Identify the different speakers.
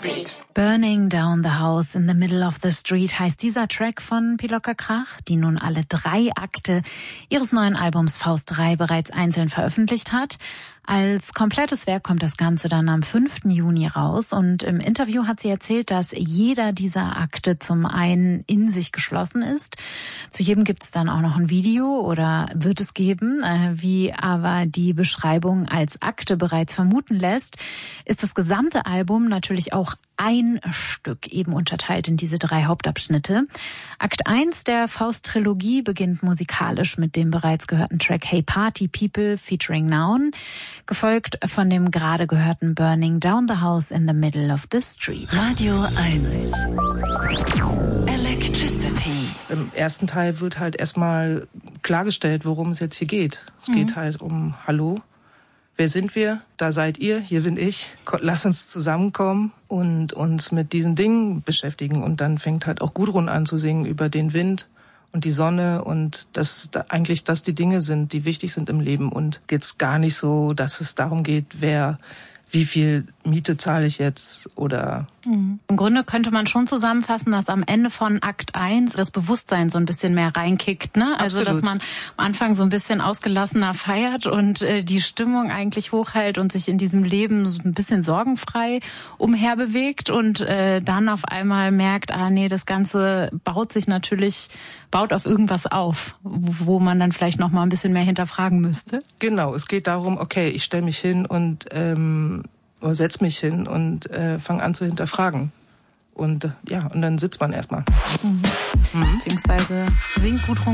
Speaker 1: Burning Down the House in the Middle of the Street heißt dieser Track von Pilocka Krach, die nun alle 3 Akte ihres neuen Albums Faust 3 bereits einzeln veröffentlicht hat. Als komplettes Werk kommt das Ganze dann am 5. Juni raus und im Interview hat sie erzählt, dass jeder dieser Akte zum einen in sich geschlossen ist. Zu jedem gibt es dann auch noch ein Video oder wird es geben. Wie aber die Beschreibung als Akte bereits vermuten lässt, ist das gesamte Album natürlich auch ein Stück, eben unterteilt in diese 3 Hauptabschnitte. Akt 1 der Faust-Trilogie beginnt musikalisch mit dem bereits gehörten Track Hey Party People featuring Noun, gefolgt von dem gerade gehörten Burning Down the House in the Middle of the Street.
Speaker 2: Radio 1 Electricity.
Speaker 3: Im ersten Teil wird halt erstmal klargestellt, worum es jetzt hier geht. Es geht halt um Hallo. Wer sind wir? Da seid ihr, hier bin ich. Lass uns zusammenkommen und uns mit diesen Dingen beschäftigen. Und dann fängt halt auch Gudrun an zu singen über den Wind und die Sonne und dass eigentlich das die Dinge sind, die wichtig sind im Leben. Und geht's gar nicht so, dass es darum geht, wie viel Miete zahle ich jetzt oder...
Speaker 1: Im Grunde könnte man schon zusammenfassen, dass am Ende von Akt 1 das Bewusstsein so ein bisschen mehr reinkickt, ne? Also,
Speaker 3: Absolut.
Speaker 1: dass man am Anfang so ein bisschen ausgelassener feiert und die Stimmung eigentlich hochhält und sich in diesem Leben so ein bisschen sorgenfrei umherbewegt und dann auf einmal merkt, das Ganze baut auf irgendwas auf, wo man dann vielleicht noch mal ein bisschen mehr hinterfragen müsste.
Speaker 3: Genau, es geht darum, okay, ich stelle mich hin und setz mich hin und fange an zu hinterfragen. Und und dann sitzt man erstmal.
Speaker 1: Beziehungsweise singt Gudrun